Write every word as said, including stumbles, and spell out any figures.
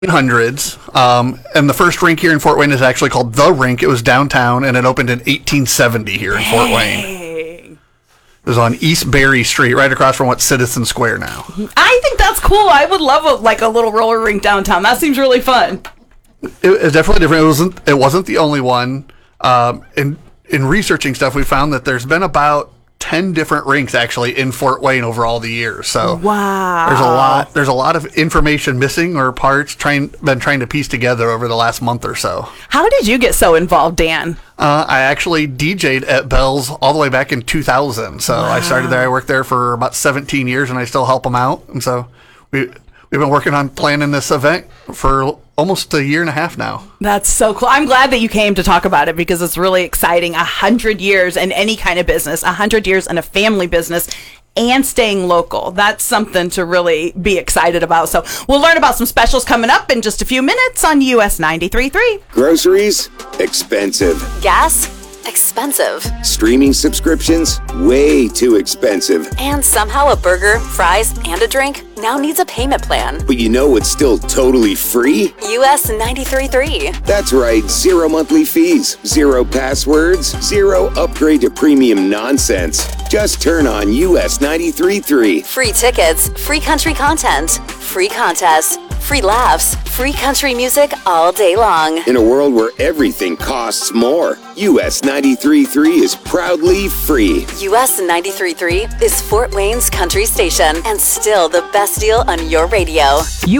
hundreds, um, and the first rink here in Fort Wayne is actually called The Rink. It was downtown, and it opened in eighteen seventy here in Fort Wayne. It was on East Berry Street, right across from what's Citizen Square now. I think that's cool. I would love a, like a little roller rink downtown. That seems really fun. It, it's definitely different. It wasn't. It wasn't the only one. Um, in in researching stuff, we found that there's been about ten different rinks actually in Fort Wayne over all the years. So wow, there's a lot. There's a lot of information missing or parts trying been trying to piece together over the last month or so. How did you get so involved, Dan? Uh, I actually D J'd at Bell's all the way back in two thousand. So wow. I started there. I worked there for about seventeen years, and I still help them out. And so we we've been working on planning this event for almost a year and a half now. That's so cool. I'm glad that you came to talk about it because it's really exciting. A hundred years in any kind of business, a hundred years in a family business, and staying local. That's something to really be excited about. So we'll learn about some specials coming up in just a few minutes on U S ninety-three point three. Groceries? Expensive. Gas? Expensive. Streaming subscriptions? Way too expensive. And somehow a burger, fries, and a drink now needs a payment plan. But you know what's still totally free? U S ninety-three point three. That's right, zero monthly fees, zero passwords, zero upgrade to premium nonsense. Just turn on U S ninety-three point three. Free tickets, free country content, free contests, free laughs, free country music all day long. In a world where everything costs more, U S ninety-three point three is proudly free. U S ninety-three point three is Fort Wayne's country station and still the best deal on your radio.